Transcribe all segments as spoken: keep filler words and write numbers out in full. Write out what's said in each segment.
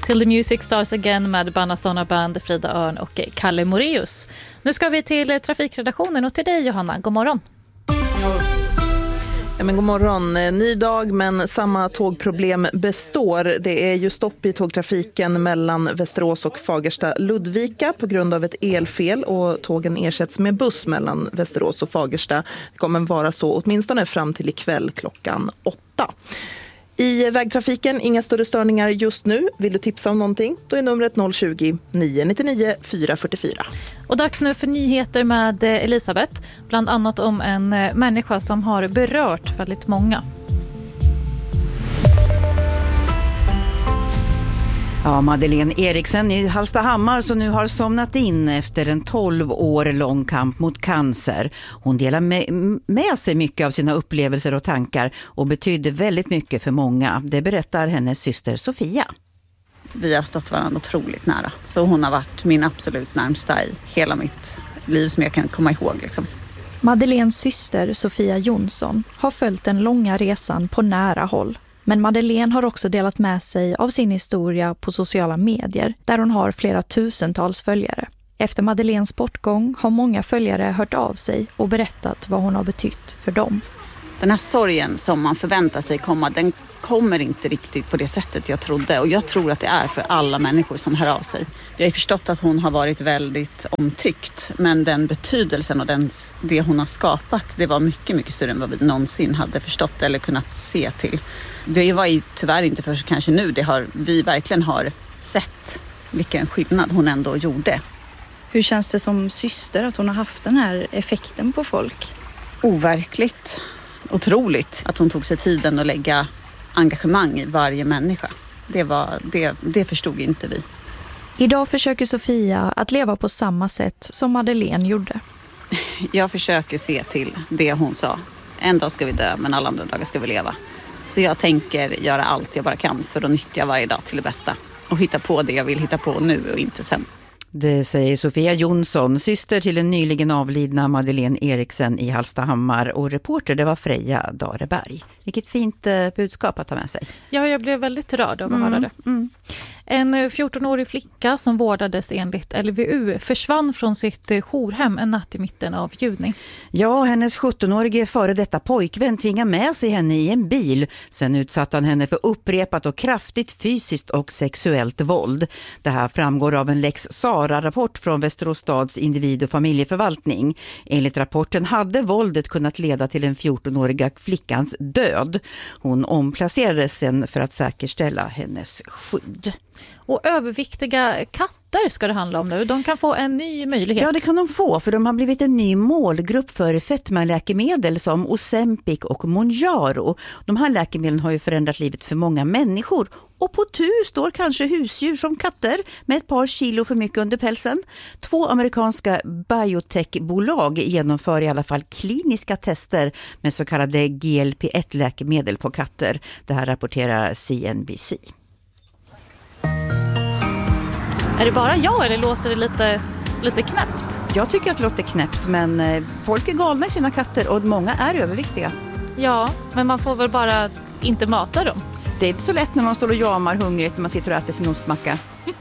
Till the Music Stars Again med Banasona Band, Frida Örn och Kalle Moreus. Nu ska vi till trafikredaktionen och till dig Johanna. God morgon. Ja, men god morgon. Ny dag men samma tågproblem består. Det är ju stopp i tågtrafiken mellan Västerås och Fagersta-Ludvika på grund av ett elfel och tågen ersätts med buss mellan Västerås och Fagersta. Det kommer vara så åtminstone fram till ikväll klockan åtta. I vägtrafiken, inga större störningar just nu. Vill du tipsa om någonting? Då är numret noll tjugo, nio nittionio, fyra fyrtiofyra. Och dags nu för nyheter med Elisabeth. Bland annat om en människa som har berört väldigt många. Ja, Madeleine Eriksen i Hallstahammar som nu har somnat in efter en tolv år lång kamp mot cancer. Hon delar med, med sig mycket av sina upplevelser och tankar och betydde väldigt mycket för många. Det berättar hennes syster Sofia. Vi har stått varandra otroligt nära. Så hon har varit min absolut närmsta i hela mitt liv som jag kan komma ihåg. Liksom. Madeleines syster Sofia Jonsson har följt den långa resan på nära håll. Men Madeleine har också delat med sig av sin historia på sociala medier där hon har flera tusentals följare. Efter Madeleines bortgång har många följare hört av sig och berättat vad hon har betytt för dem. Den här sorgen som man förväntar sig komma, den kommer inte riktigt på det sättet jag trodde. Och jag tror att det är för alla människor som hör av sig. Jag har förstått att hon har varit väldigt omtyckt. Men den betydelsen och den, det hon har skapat, det var mycket, mycket större än vad vi någonsin hade förstått eller kunnat se till. Det var ju tyvärr inte först kanske nu. Det har, vi verkligen har sett vilken skillnad hon ändå gjorde. Hur känns det som syster att hon har haft den här effekten på folk? Overkligt. Otroligt att hon tog sig tiden att lägga engagemang i varje människa. Det, var, det, det förstod inte vi. Idag försöker Sofia att leva på samma sätt som Madeleine gjorde. Jag försöker se till det hon sa. En dag ska vi dö, men alla andra dagar ska vi leva. Så jag tänker göra allt jag bara kan för att nyttja varje dag till det bästa. Och hitta på det jag vill hitta på nu och inte sen. Det säger Sofia Jonsson, syster till den nyligen avlidna Madeleine Eriksen i Hallstahammar, och reporter det var Freja Dareberg. Vilket fint budskap att ta med sig. Ja, jag blev väldigt rörd av att mm, höra det. Mm. En fjortonårig flicka som vårdades enligt L V U försvann från sitt jourhem en natt i mitten av juni. Ja, hennes sjuttonårige före detta pojkvän tvingade med sig henne i en bil. Sen utsatte han henne för upprepat och kraftigt fysiskt och sexuellt våld. Det här framgår av en Lex Sara-rapport från Västerås stads individ- och familjeförvaltning. Enligt rapporten hade våldet kunnat leda till en fjortonåriga flickans död. Hon omplacerades sen för att säkerställa hennes skydd. Och överviktiga katter ska det handla om nu. De kan få en ny möjlighet. Ja, det kan de få, för de har blivit en ny målgrupp för fetmaläkemedel som Ozempic och Mounjaro. De här läkemedlen har ju förändrat livet för många människor. Och på tur står kanske husdjur som katter med ett par kilo för mycket under pälsen. Två amerikanska biotechbolag genomför i alla fall kliniska tester med så kallade G L P ett-läkemedel på katter. Det här rapporterar C N B C. Är det bara jag eller låter det lite, lite knäppt? Jag tycker att det låter knäppt, men folk är galna i sina katter och många är överviktiga. Ja, men man får väl bara inte mata dem. Det är inte så lätt när man står och jamar hungrigt när man sitter och äter sin ostmacka.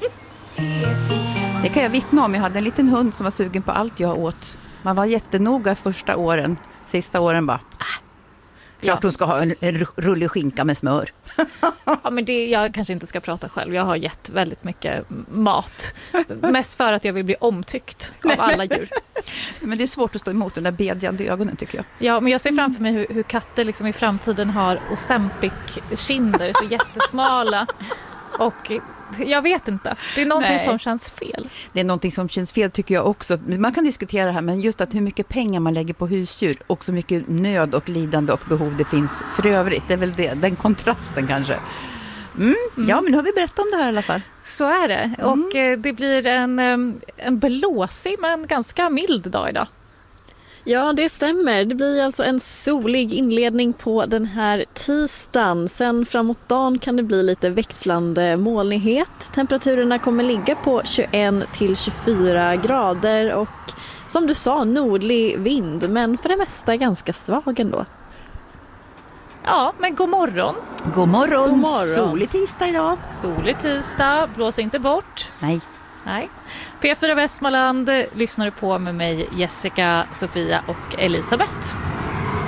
Det kan jag vittna om. Jag hade en liten hund som var sugen på allt jag åt. Man var jättenoga första åren. Sista åren bara... Ah. Klart ja. Hon ska ha en, en rullig skinka med smör. Ja, men det, jag kanske inte ska prata själv. Jag har gett väldigt mycket mat. Mest för att jag vill bli omtyckt av alla djur. Men det är svårt att stå emot de där bedjande ögonen, tycker jag. Ja, men jag ser framför mig hur, hur katter liksom i framtiden har Ozempic-kinder, så jättesmala. Och jag vet inte. Det är någonting Nej. som känns fel. Det är någonting som känns fel, tycker jag också. Man kan diskutera det här, men just att hur mycket pengar man lägger på husdjur och så mycket nöd och lidande och behov det finns för övrigt. Det är väl det, den kontrasten kanske. Mm. Mm. Ja, men nu har vi berättat om det här i alla fall. Så är det. Mm. Och eh, det blir en, en blåsig men ganska mild dag idag. Ja, det stämmer. Det blir alltså en solig inledning på den här tisdagen. Sen framåt dagen kan det bli lite växlande molnighet. Temperaturerna kommer ligga på tjugoett till tjugofyra grader och som du sa, nordlig vind, men för det mesta ganska svag ändå. Ja, men god morgon. God morgon. God morgon. Solig tisdag idag. Solig tisdag, blås inte bort. Nej. Nej. P fyra Västmanland lyssnar du på med mig, Jessica, Sofia och Elisabeth.